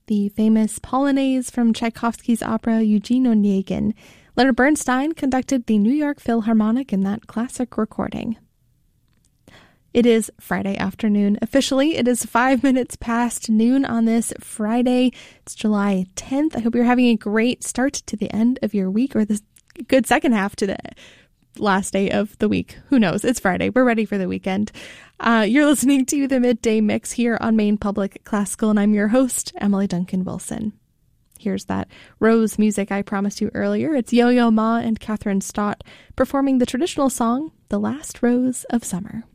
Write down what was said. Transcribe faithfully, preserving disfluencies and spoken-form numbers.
the famous Polonaise from Tchaikovsky's opera Eugene Onegin. Leonard Bernstein conducted the New York Philharmonic in that classic recording. It is Friday afternoon. Officially, it is five minutes past noon on this Friday. It's July tenth. I hope you're having a great start to the end of your week, or the good second half to the last day of the week. Who knows? It's Friday. We're ready for the weekend. Uh, you're listening to the Midday Mix here on Maine Public Classical, and I'm your host, Emily Duncan Wilson. Here's that Rose music I promised you earlier. It's Yo-Yo Ma and Catherine Stott performing the traditional song, The Last Rose of Summer.